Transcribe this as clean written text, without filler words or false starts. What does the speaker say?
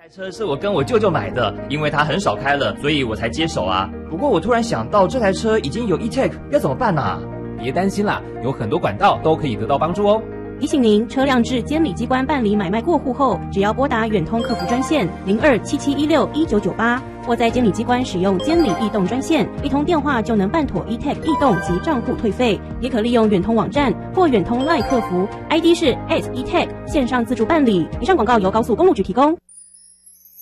车是我跟我舅舅买的，因为他很少开了，所以我才接手啊。不过我突然想到，这台车已经有 e-tag， 要怎么办啊？ 别担心啦，有很多管道都可以得到帮助哦。 提醒您，车辆至监理机关办理买卖过户后，只要拨打远通客服专线0277161998，或在监理机关使用监理易动专线，一通电话就能办妥 e-tag 易动及账户退费。也可利用远通网站或远通 LINE 客服 ，ID 是 @e-tag 线上自助办理。以上广告由高速公路局提供。